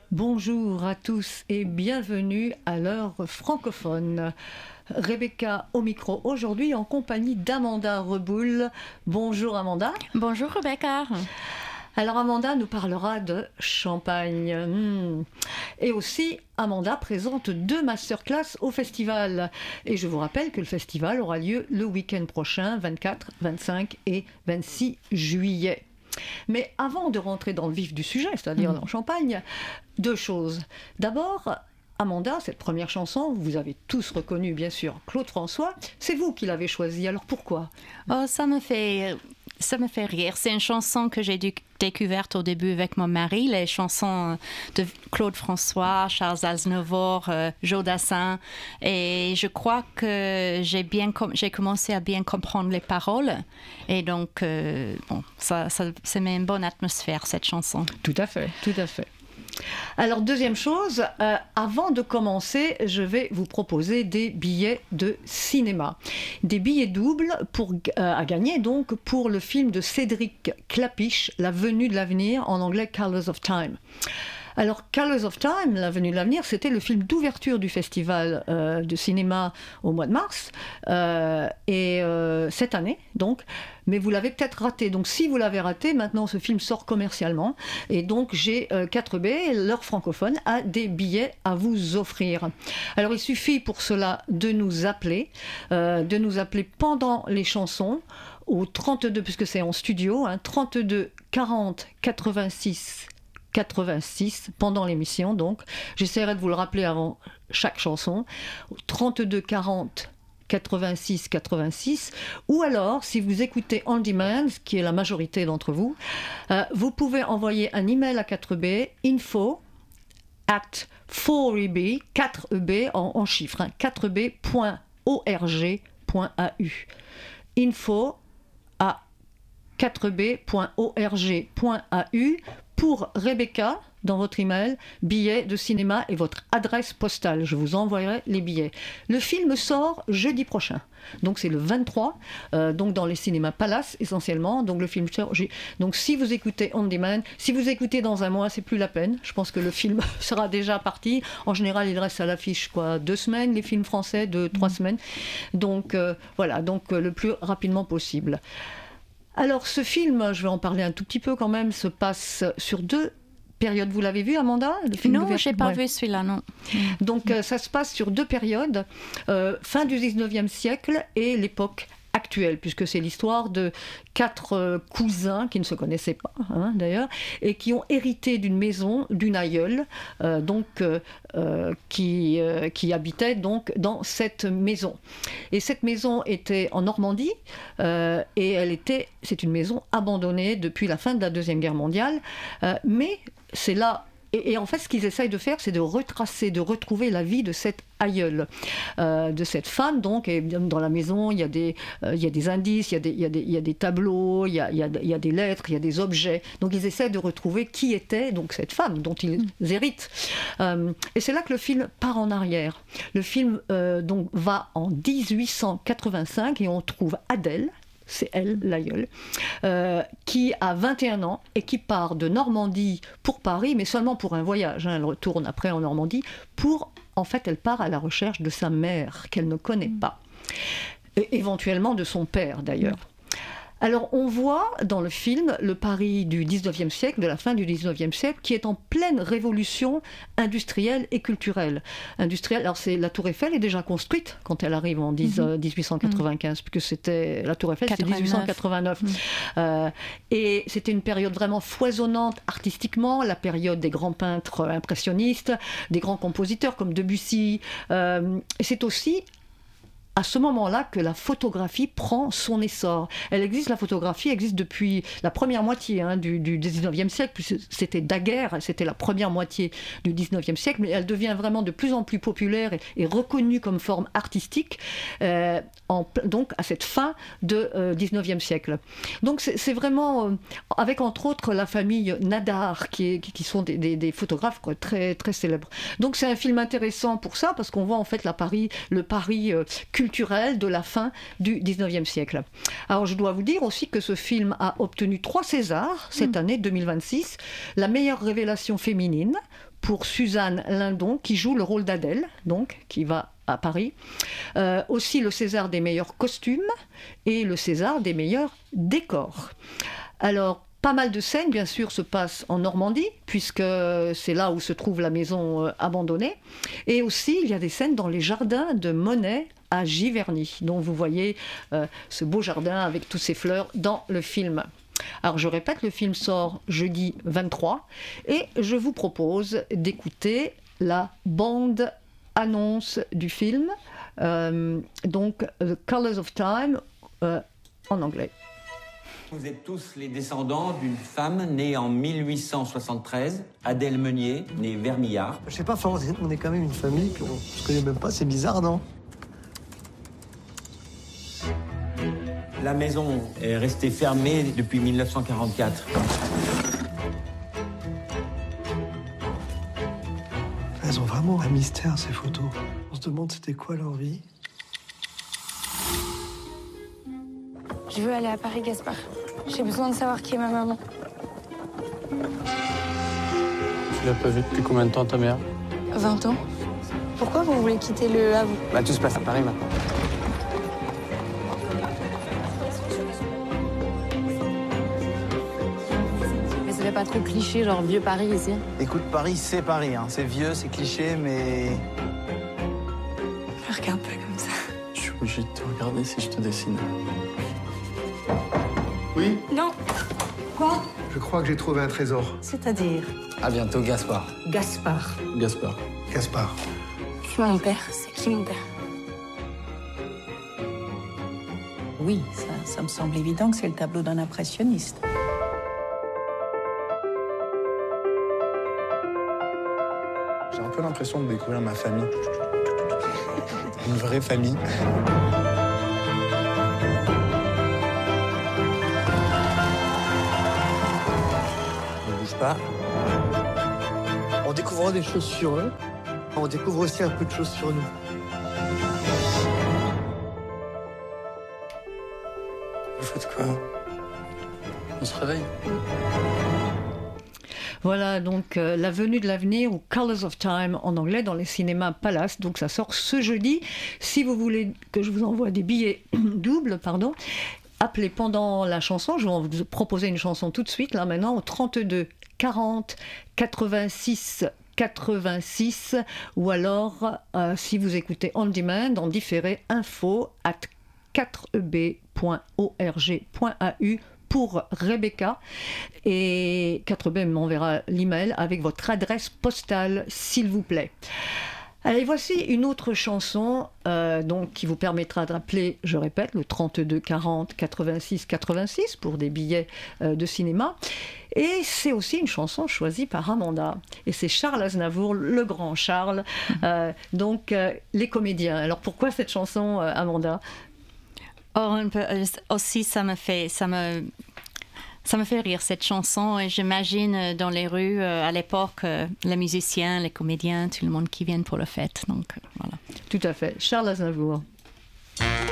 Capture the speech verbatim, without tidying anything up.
Bonjour à tous et bienvenue à l'heure francophone. Rebecca au micro aujourd'hui en compagnie d'Amanda Reboul. Bonjour Amanda. Bonjour Rebecca. Alors Amanda nous parlera de champagne. Mmh. Et aussi, Amanda présente deux masterclass au festival. Et je vous rappelle que le festival aura lieu le week-end prochain, vingt-quatre, vingt-cinq et vingt-six juillet. Mais avant de rentrer dans le vif du sujet, c'est-à-dire mmh. dans champagne, deux choses. D'abord, Amanda, cette première chanson, vous avez tous reconnu bien sûr Claude François, c'est vous qui l'avez choisie, alors pourquoi ? Oh, ça me fait... Ça me fait rire. C'est une chanson que j'ai dé- découverte au début avec mon mari, les chansons de Claude François, Charles Aznavour, euh, Joe Dassin. Et je crois que j'ai, bien com- j'ai commencé à bien comprendre les paroles. Et donc, euh, bon, ça, ça, ça met une bonne atmosphère, cette chanson. Tout à fait, tout à fait. Alors, deuxième chose, euh, avant de commencer, je vais vous proposer des billets de cinéma. Des billets doubles pour, euh, à gagner donc pour le film de Cédric Klapisch, La Venue de l'avenir, en anglais Colours of Time. Alors, Colours of Time, La Venue de l'avenir, c'était le film d'ouverture du festival euh, de cinéma au mois de mars, euh, et euh, cette année, donc, mais vous l'avez peut-être raté. Donc, si vous l'avez raté, maintenant, ce film sort commercialement, et donc, j'ai euh, quatre B, l'heure francophone, a des billets à vous offrir. Alors, il suffit pour cela de nous appeler, euh, de nous appeler pendant les chansons, au trente-deux, puisque c'est en studio, hein, trente-deux quarante quatre-vingt-six quatre-vingt-six pendant l'émission, donc j'essaierai de vous le rappeler avant chaque chanson, trente-deux quarante quatre-vingt-six quatre-vingt-six, ou alors si vous écoutez On Demand, ce qui est la majorité d'entre vous, euh, vous pouvez envoyer un email à quatre B, info at quatre B, quatre B en, en chiffres, hein, quatre B point org point A U, info à quatre B point org point A U pour Rebecca, dans votre email, billets de cinéma et votre adresse postale. Je vous envoierai les billets. Le film sort jeudi prochain. Donc c'est le vingt-trois, euh, donc dans les cinémas Palace essentiellement. Donc le film sort. Donc si vous écoutez On Demand, si vous écoutez dans un mois, c'est plus la peine. Je pense que le film sera déjà parti. En général, il reste à l'affiche quoi, deux semaines, les films français, deux, trois mmh. semaines. Donc euh, voilà, donc euh, le plus rapidement possible. Alors ce film, je vais en parler un tout petit peu quand même, se passe sur deux périodes. Vous l'avez vu, Amanda, le film Non, je n'ai pas ouais. vu celui-là, non. Donc euh, ça se passe sur deux périodes, euh, fin du dix-neuvième siècle et l'époque actuelle, puisque c'est l'histoire de quatre euh, cousins qui ne se connaissaient pas, hein, d'ailleurs, et qui ont hérité d'une maison, d'une aïeule, euh, donc, euh, euh, qui, euh, qui habitait donc dans cette maison. Et cette maison était en Normandie, euh, et elle était, c'est une maison abandonnée depuis la fin de la Deuxième Guerre mondiale, euh, mais c'est là. Et, et en fait, ce qu'ils essayent de faire, c'est de retracer, de retrouver la vie de cette aïeule, euh, de cette femme. Donc, et dans la maison, il y a des, euh, il y a des indices, il y a des, il y a des, il y a des tableaux, il y a, il y a, il y a des lettres, il y a des objets. Donc, ils essaient de retrouver qui était donc cette femme dont ils mmh. héritent. Euh, et c'est là que le film part en arrière. Le film euh, donc va en dix-huit cent quatre-vingt-cinq et on trouve Adèle. C'est elle, l'aïeule, euh, qui a vingt et un ans et qui part de Normandie pour Paris, mais seulement pour un voyage. Hein, elle retourne après en Normandie pour, en fait, elle part à la recherche de sa mère, qu'elle ne connaît pas. Et éventuellement de son père, d'ailleurs. Alors, on voit dans le film le Paris du dix-neuvième siècle, de la fin du dix-neuvième siècle, qui est en pleine révolution industrielle et culturelle. Industrielle, alors c'est, la Tour Eiffel est déjà construite quand elle arrive en dix, mm-hmm. dix-huit cent quatre-vingt-quinze, mm-hmm. puisque c'était, la Tour Eiffel, c'était dix-huit cent quatre-vingt-neuf. Mm-hmm. Euh, et c'était une période vraiment foisonnante artistiquement, la période des grands peintres impressionnistes, des grands compositeurs comme Debussy. Euh, et c'est aussi à ce moment-là que la photographie prend son essor. Elle existe, la photographie existe depuis la première moitié hein, du, du dix-neuvième siècle, puisque c'était Daguerre, c'était la première moitié du dix-neuvième siècle, mais elle devient vraiment de plus en plus populaire et, et reconnue comme forme artistique, euh, en, donc à cette fin du euh, dix-neuvième siècle. Donc c'est, c'est vraiment, euh, avec entre autres la famille Nadar, qui, est, qui, qui sont des, des, des photographes quoi, très, très célèbres. Donc c'est un film intéressant pour ça, parce qu'on voit en fait la Paris, le Paris euh, culturel de la fin du dix-neuvième siècle. Alors je dois vous dire aussi que ce film a obtenu trois Césars cette mmh. année deux mille vingt-six, la meilleure révélation féminine pour Suzanne Lindon, qui joue le rôle d'Adèle, donc, qui va à Paris. Euh, aussi le César des meilleurs costumes et le César des meilleurs décors. Alors, pas mal de scènes, bien sûr, se passent en Normandie, puisque c'est là où se trouve la maison euh, abandonnée. Et aussi, il y a des scènes dans les jardins de Monet à Giverny, dont vous voyez euh, ce beau jardin avec toutes ces fleurs dans le film. Alors, je répète, le film sort jeudi vingt-trois, et je vous propose d'écouter la bande annonce du film, euh, donc The Colors of Time, euh, en anglais. Vous êtes tous les descendants d'une femme née en mille huit cent soixante-treize, Adèle Meunier, née Vermillard. Je sais pas, enfin, on est quand même une famille qu'on se connaît même pas, c'est bizarre, non? La maison est restée fermée depuis mille neuf cent quarante-quatre. Elles ont vraiment un mystère, ces photos. On se demande c'était quoi leur vie. Je veux aller à Paris, Gaspard. J'ai besoin de savoir qui est ma maman. Tu l'as pas vue depuis combien de temps, ta mère? vingt ans. Pourquoi vous voulez quitter le Havre? Bah, tout se passe à Paris maintenant. Mais c'est pas trop cliché, genre vieux Paris ici? Écoute, Paris, c'est Paris. Hein. C'est vieux, c'est cliché, mais... Je me regarde pas comme ça. Je suis obligé de te regarder si je te dessine. Oui? Non. Quoi? Je crois que j'ai trouvé un trésor. C'est-à-dire À bientôt, Gaspard. Gaspard. Gaspard. Gaspard. Je suis mon père. C'est qui mon père? Oui, ça, ça me semble évident que c'est le tableau d'un impressionniste. J'ai un peu l'impression de découvrir ma famille. Une vraie famille. Ne bouge pas. En découvrant des choses sur eux, on découvre aussi un peu de choses sur nous. Vous faites quoi? On se réveille? Voilà donc euh, La Venue de l'avenir ou Colors of Time en anglais dans les cinémas Palace. Donc ça sort ce jeudi. Si vous voulez que je vous envoie des billets doubles, pardon, appelez pendant la chanson. Je vais vous proposer une chanson tout de suite, là maintenant, au trente-deux quarante quatre-vingt-six quatre-vingt-six, ou alors euh, si vous écoutez on demand, en différé, info at quatre e b point org point a u pour Rebecca, et quatre B m'enverra l'email avec votre adresse postale, s'il vous plaît. Allez, voici une autre chanson euh, donc, qui vous permettra de rappeler, je répète, le trente-deux quarante quatre-vingt-six quatre-vingt-six pour des billets euh, de cinéma. Et c'est aussi une chanson choisie par Amanda. Et c'est Charles Aznavour, le grand Charles, euh, donc euh, les comédiens. Alors pourquoi cette chanson, euh, Amanda ? Oh, un peu, aussi, ça me fait, ça me, ça me fait rire cette chanson. Et j'imagine dans les rues à l'époque, les musiciens, les comédiens, tout le monde qui vient pour la fête. Donc voilà. Tout à fait. Charles Aznavour.